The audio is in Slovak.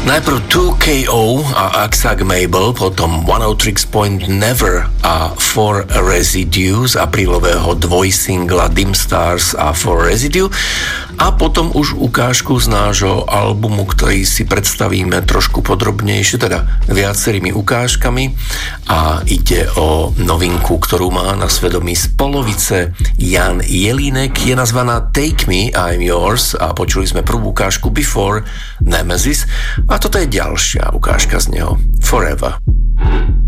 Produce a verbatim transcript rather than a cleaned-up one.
Najprv two K O a Axag Mabel, potom One oh three Point Never a Four Residue z aprílového dvojsingla Dim Stars a Four Residue a potom už ukážku z nášho albumu, ktorý si predstavíme trošku podrobnejšie, teda viacerými ukážkami, a ide o novinku, ktorú má na svedomí z polovice Jan Jelínek, je nazvaná Take Me, I'm Yours a počuli sme prvú ukážku Before Nemesis a toto je ďalšia ukážka z neho, Forever.